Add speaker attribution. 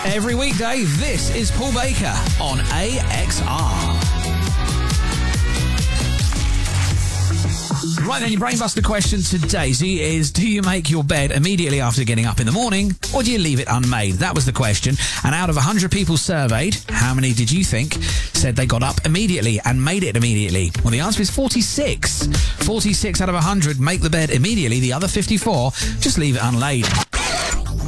Speaker 1: Every weekday, this is Paul Baker on AXR. Right then, your Brainbuster question today is, do you make your bed immediately after getting up in the morning, or do you leave it unmade? That was the question. And out of 100 people surveyed, how many did you think said they got up immediately and made it immediately? Well, the answer is 46. 46 out of 100 make the bed immediately. The other 54 just leave it unlaid.